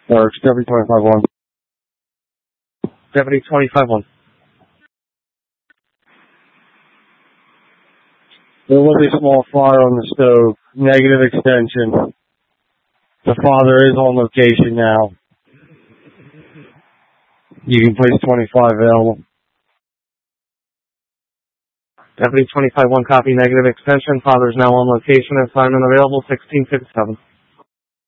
Works, Deputy 25-1. Deputy 25-1. There was a small fire on the stove. Negative extension. The father is on location now. You can place 25 available. Deputy 25-1, copy, negative extension. Father is now on location. Assignment available, 1657.